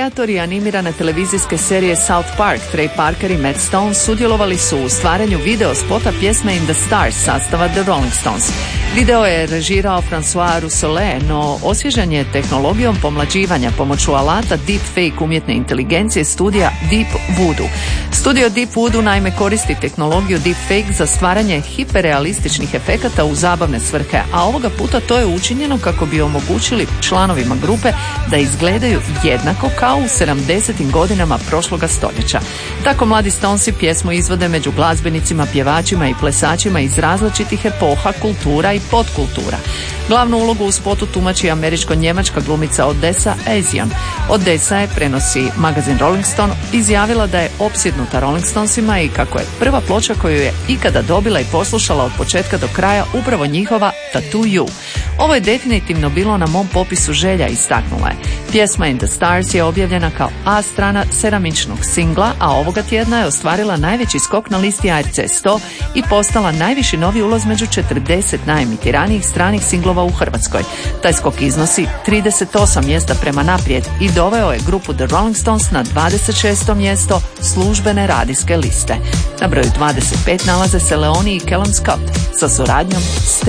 Kreatori animirane televizijske serije South Park, Trey Parker i Matt Stone sudjelovali su u stvaranju video spota pjesme In the Stars sastava The Rolling Stones. Video je režirao François Rousselet, no osvježen je tehnologijom pomlađivanja pomoću alata deepfake umjetne inteligencije studija Deep Voodoo. Studio Deep Voodoo naime koristi tehnologiju deepfake za stvaranje hiperrealističnih efekata u zabavne svrhe, a ovoga puta to je učinjeno kako bi omogućili članovima grupe da izgledaju jednako kao u 70. godinama prošloga stoljeća. Tako mladi Stonesi pjesmu izvode među glazbenicima, pjevačima i plesačima iz različitih epoha, kultura i podkultura. Glavnu ulogu u spotu tumači američko-njemačka glumica Odessa Asian. Odessa je, prenosi magazin Rolling Stone, izjavila da je opsjednuta Rolling Stonesima i kako je prva ploča koju je ikada dobila i poslušala od početka do kraja upravo njihova Tattoo You. Ovo je definitivno bilo na mom popisu želja, istaknula je. Pjesma In the Stars je objavljena kao A strana 7-inčnog singla, a ovoga tjedna je ostvarila najveći skok na listi ARC 100 i postala najviši novi ulaz među 40 najemitiranijih stranih singlova u Hrvatskoj. Taj skok iznosi 38 mjesta prema naprijed i doveo je grupu The Rolling Stones na 26. mjesto službene radijske liste. Na broju 25 nalaze se Leoni i Callum Scott sa suradnjom